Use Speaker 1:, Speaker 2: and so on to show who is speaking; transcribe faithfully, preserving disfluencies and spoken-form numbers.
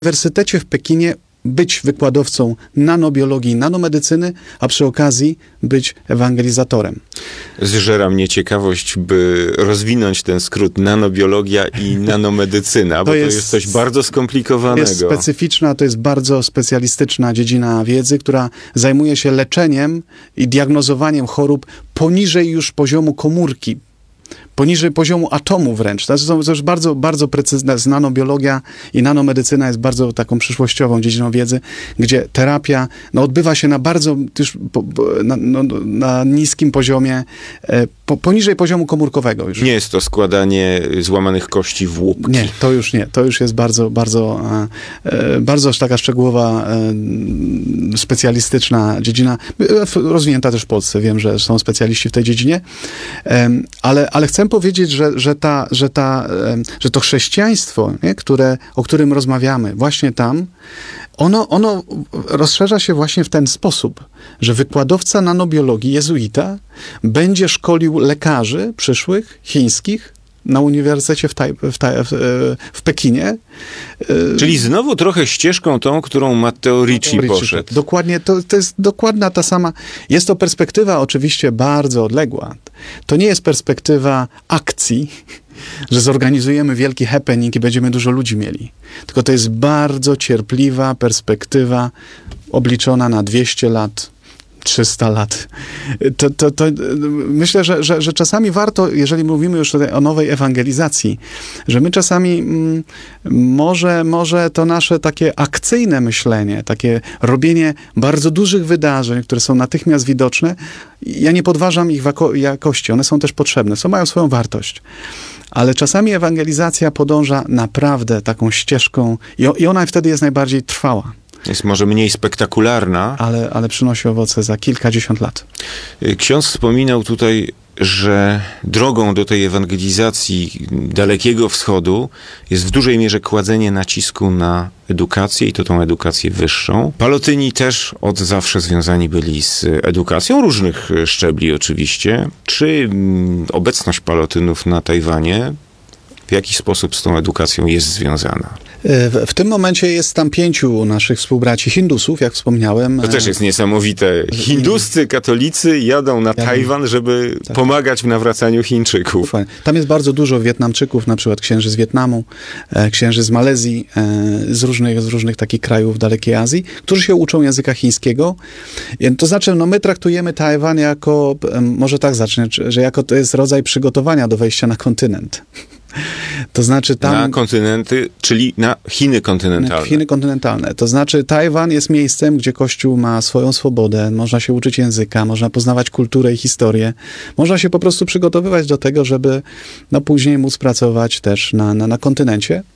Speaker 1: Uniwersytecie w Pekinie być wykładowcą nanobiologii, nanomedycyny, a przy okazji być ewangelizatorem.
Speaker 2: Zżera mnie ciekawość, by rozwinąć ten skrót nanobiologia i nanomedycyna, to bo jest, to jest coś bardzo skomplikowanego.
Speaker 1: Jest specyficzna, to jest bardzo specjalistyczna dziedzina wiedzy, która zajmuje się leczeniem i diagnozowaniem chorób poniżej już poziomu komórki, poniżej poziomu atomu wręcz. To są już bardzo, bardzo precyzyjne. Nanobiologia i nanomedycyna jest bardzo taką przyszłościową dziedziną wiedzy, gdzie terapia no, odbywa się na bardzo już po, na, no, na niskim poziomie, po, poniżej poziomu komórkowego już.
Speaker 2: Nie jest to składanie złamanych kości w łupki.
Speaker 1: Nie, to już nie. To już jest bardzo, bardzo, bardzo taka szczegółowa, specjalistyczna dziedzina, rozwinięta też w Polsce. Wiem, że są specjaliści w tej dziedzinie, ale, ale chcę powiedzieć, że, że, ta, że, ta, że to chrześcijaństwo, nie, które, o którym rozmawiamy właśnie tam, ono, ono rozszerza się właśnie w ten sposób, że wykładowca nanobiologii, jezuita, będzie szkolił lekarzy przyszłych, chińskich, na uniwersytecie w, taj, w, taj, w, w Pekinie.
Speaker 2: Czyli znowu trochę ścieżką tą, którą Matteo Ricci poszedł.
Speaker 1: Dokładnie, to, to jest dokładna ta sama. Jest to perspektywa oczywiście bardzo odległa. To nie jest perspektywa akcji, że zorganizujemy wielki happening i będziemy dużo ludzi mieli. Tylko to jest bardzo cierpliwa perspektywa obliczona na dwieście lat, trzysta lat. To, to, to myślę, że, że, że czasami warto, jeżeli mówimy już tutaj o nowej ewangelizacji, że my czasami mm, może, może to nasze takie akcyjne myślenie, takie robienie bardzo dużych wydarzeń, które są natychmiast widoczne, ja nie podważam ich wako- jakości, one są też potrzebne, są, mają swoją wartość. Ale czasami ewangelizacja podąża naprawdę taką ścieżką i, i ona wtedy jest najbardziej trwała.
Speaker 2: Jest może mniej spektakularna.
Speaker 1: Ale, ale przynosi owoce za kilkadziesiąt lat.
Speaker 2: Ksiądz wspominał tutaj, że drogą do tej ewangelizacji Dalekiego Wschodu jest w dużej mierze kładzenie nacisku na edukację i to tą edukację wyższą. Palotyni też od zawsze związani byli z edukacją, różnych szczebli oczywiście. Czy obecność palotynów na Tajwanie w jaki sposób z tą edukacją jest związana?
Speaker 1: W, w tym momencie jest tam pięciu naszych współbraci Hindusów, jak wspomniałem.
Speaker 2: To też jest niesamowite. Hinduscy katolicy jadą na Tajwan, żeby tak. pomagać w nawracaniu Chińczyków.
Speaker 1: Tam jest bardzo dużo Wietnamczyków, na przykład księży z Wietnamu, księży z Malezji, z różnych, z różnych takich krajów dalekiej Azji, którzy się uczą języka chińskiego. To znaczy, no my traktujemy Tajwan jako, może tak zacznę, że jako to jest rodzaj przygotowania do wejścia na kontynent. To znaczy tam...
Speaker 2: Na kontynenty, czyli na Chiny kontynentalne.
Speaker 1: Chiny kontynentalne. To znaczy Tajwan jest miejscem, gdzie Kościół ma swoją swobodę, można się uczyć języka, można poznawać kulturę i historię. Można się po prostu przygotowywać do tego, żeby no, później móc pracować też na, na, na kontynencie.